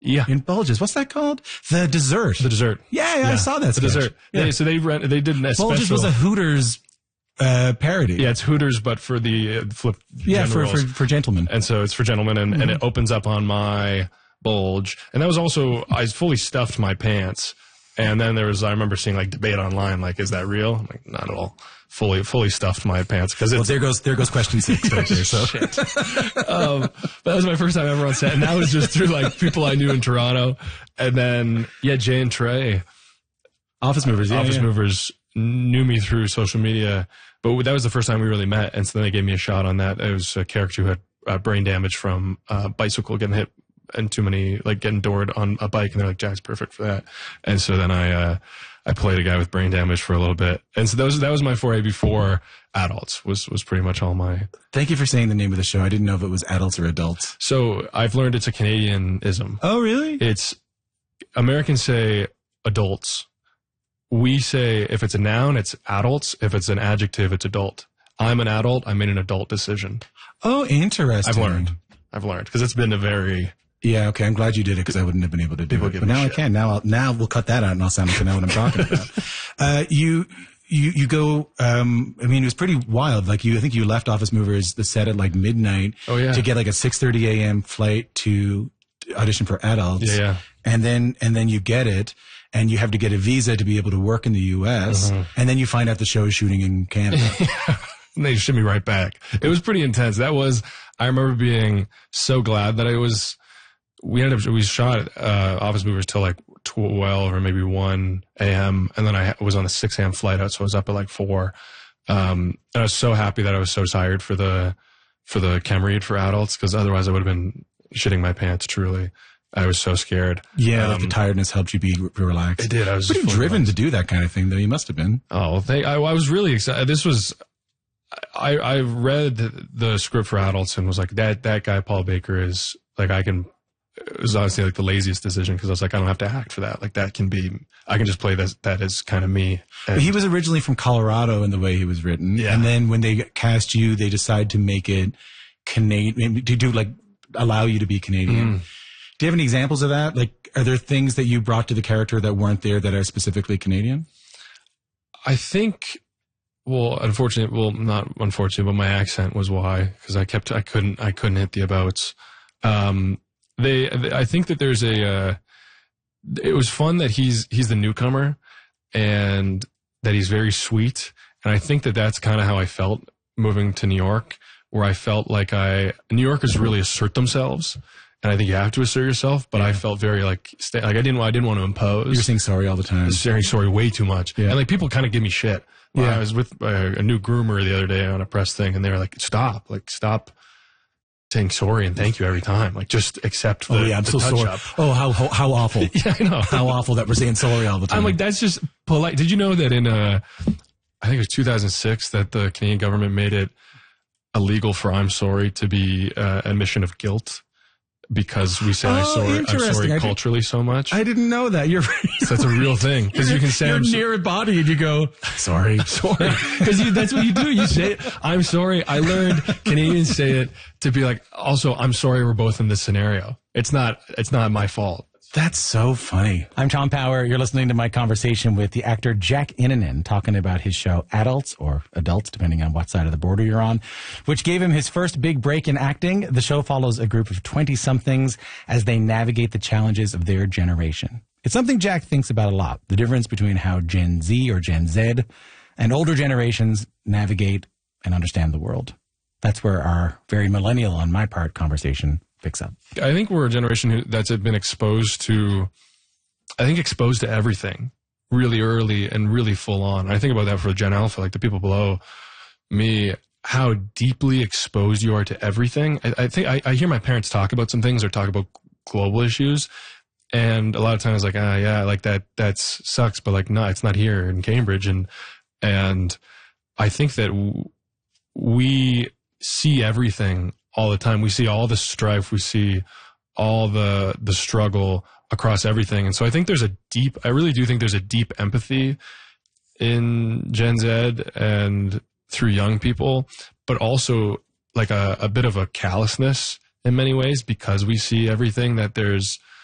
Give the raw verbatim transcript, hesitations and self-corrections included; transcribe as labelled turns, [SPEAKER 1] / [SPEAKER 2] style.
[SPEAKER 1] Yeah.
[SPEAKER 2] In Bulges. What's that called? The Dessert.
[SPEAKER 1] The Dessert.
[SPEAKER 2] Yeah, yeah,
[SPEAKER 1] yeah.
[SPEAKER 2] I saw that.
[SPEAKER 1] The
[SPEAKER 2] sketch.
[SPEAKER 1] Dessert.
[SPEAKER 2] Yeah.
[SPEAKER 1] They, so they rent, they did a
[SPEAKER 2] Bulges
[SPEAKER 1] special.
[SPEAKER 2] was a Hooters uh, parody.
[SPEAKER 1] Yeah, it's Hooters, but for the uh, flip.
[SPEAKER 2] Yeah, for, for for gentlemen.
[SPEAKER 1] And so it's for gentlemen, and,
[SPEAKER 2] Mm-hmm.
[SPEAKER 1] and it opens up on my bulge. And that was also, I fully stuffed my pants. And then there was, I remember seeing like debate online, like, is that real? I'm like, not at all. Fully, fully stuffed my pants. Cause
[SPEAKER 2] Well,
[SPEAKER 1] it's,
[SPEAKER 2] there goes, there goes question six right there. So.
[SPEAKER 1] um, but that was my first time ever on set. And that was just through like people I knew in Toronto. And then, yeah, Jay and Trey.
[SPEAKER 2] Office Movers, yeah.
[SPEAKER 1] Office
[SPEAKER 2] yeah.
[SPEAKER 1] Movers knew me through social media. But that was the first time we really met. And so then they gave me a shot on that. It was a character who had uh, brain damage from a bicycle getting hit and too many, like getting doored on a bike. And they're like, Jack's perfect for that. And so then I, uh, I played a guy with brain damage for a little bit. And so that was, that was my foray before adults was, was pretty much all my.
[SPEAKER 2] Thank you for saying the name of the show. I didn't know if it was adults or adults.
[SPEAKER 1] So I've learned it's a Canadianism.
[SPEAKER 2] Oh, really?
[SPEAKER 1] It's Americans say adults. We say if it's a noun, it's adults. If it's an adjective, it's adult. I'm an adult. I made an adult decision.
[SPEAKER 2] Oh, interesting.
[SPEAKER 1] I've learned. I've learned because it's been a very.
[SPEAKER 2] Yeah, okay. I'm glad you did it because I wouldn't have been able to do
[SPEAKER 1] People
[SPEAKER 2] it.
[SPEAKER 1] give
[SPEAKER 2] But
[SPEAKER 1] me
[SPEAKER 2] now
[SPEAKER 1] shit.
[SPEAKER 2] I can. Now, I'll, now we'll cut that out and I'll sound like I know what I'm talking about. Uh, you, you, you go. Um, I mean, it was pretty wild. Like you, I think you left Office Movers the set at like midnight.
[SPEAKER 1] Oh, yeah.
[SPEAKER 2] To get like a six thirty a.m. flight to audition for adults.
[SPEAKER 1] Yeah, yeah.
[SPEAKER 2] And then, and then you get it, and you have to get a visa to be able to work in the U S.
[SPEAKER 1] Uh-huh.
[SPEAKER 2] And then you find out the show is shooting in Canada.
[SPEAKER 1] And they ship me right back. It was pretty intense. That was. I remember being so glad that I was. We ended up, we shot uh, Office Movers till like twelve or maybe one a.m. And then I was on a six a.m. flight out, so I was up at like four. Um, and I was so happy that I was so tired for the for the chem read for adults, because otherwise I would have been shitting my pants, truly. I was so scared.
[SPEAKER 2] Yeah,
[SPEAKER 1] Um,
[SPEAKER 2] like the tiredness helped you be re- relaxed.
[SPEAKER 1] It did. I was
[SPEAKER 2] pretty
[SPEAKER 1] fully
[SPEAKER 2] driven
[SPEAKER 1] relaxed.
[SPEAKER 2] to do that kind of thing, though. You must have been.
[SPEAKER 1] Oh, they, I, I was really excited. This was, I, I read the script for adults and was like, that, that guy, Paul Baker, is like, I can, it was honestly like the laziest decision, because I was like, I don't have to act for that. Like, that can be, I can just play this, that is kind of me. And
[SPEAKER 2] But he was originally from Colorado in the way he was written.
[SPEAKER 1] Yeah.
[SPEAKER 2] And then when they cast you, they decide to make it Canadian, to do like, allow you to be Canadian.
[SPEAKER 1] Mm.
[SPEAKER 2] Do you have any examples of that? Like, are there things that you brought to the character that weren't there that are specifically Canadian?
[SPEAKER 1] I think, well, unfortunately, well, not unfortunately, but my accent was why, because I kept, I couldn't, I couldn't hit the abouts. Um, they, I think that there's a, uh, it was fun that he's, he's the newcomer and that he's very sweet. And I think that that's kind of how I felt moving to New York, where I felt like I, New Yorkers really assert themselves. And I think you have to assert yourself, but
[SPEAKER 2] Yeah.
[SPEAKER 1] I felt very like, sta- like I didn't, I didn't want to impose.
[SPEAKER 2] You were saying sorry all the time.
[SPEAKER 1] I was saying sorry way too much.
[SPEAKER 2] Yeah.
[SPEAKER 1] And like people kind of give me shit. Well,
[SPEAKER 2] Yeah.
[SPEAKER 1] I was with uh, a new groomer the other day on a press thing, and they were like, stop, like stop saying sorry and thank you every time. Like just accept the,
[SPEAKER 2] Oh yeah, I'm
[SPEAKER 1] the
[SPEAKER 2] so
[SPEAKER 1] touch
[SPEAKER 2] sorry.
[SPEAKER 1] up.
[SPEAKER 2] Oh, how, how how awful.
[SPEAKER 1] Yeah, I know.
[SPEAKER 2] How awful that we're saying sorry all the time.
[SPEAKER 1] I'm like, that's just polite. Did you know that in, uh, I think it was two thousand six that the Canadian government made it illegal for I'm sorry to be uh, admission of guilt, because we say I'm
[SPEAKER 2] Oh,
[SPEAKER 1] sorry, I'm
[SPEAKER 2] interesting.
[SPEAKER 1] sorry
[SPEAKER 2] I did-
[SPEAKER 1] culturally so much.
[SPEAKER 2] I didn't know that. You're
[SPEAKER 1] So that's a real thing, because you can say
[SPEAKER 2] you're
[SPEAKER 1] I'm so-
[SPEAKER 2] near a body and you go, sorry.
[SPEAKER 1] sorry, because that's what you do. You say, I'm sorry. I learned Canadians say it to be like, also, I'm sorry we're both in this scenario. It's not, it's not my fault.
[SPEAKER 2] That's so funny. I'm Tom Power. You're listening to my conversation with the actor Jack Innanen, talking about his show Adults, or Adults, depending on what side of the border you're on, which gave him his first big break in acting. The show follows a group of twenty-somethings as they navigate the challenges of their generation. It's something Jack thinks about a lot, the difference between how Gen Z or Gen Z and older generations navigate and understand the world. That's where our very millennial, on my part, conversation picks up.
[SPEAKER 1] I think we're a generation who, that's been exposed to, I think exposed to everything really early and really full on. I think about that for Gen Alpha, like the people below me, how deeply exposed you are to everything. I, I think I, I hear my parents talk about some things or talk about global issues. And a lot of times like, ah, yeah, like that, that's sucks, but like, no, it's not here in Cambridge. And, and I think that w- we see everything all the time. We see all the strife. We see all the, the struggle across everything. And so I think there's a deep, I really do think there's a deep empathy in Gen Z and through young people, but also like a, a bit of a callousness in many ways, because we see everything, that there's,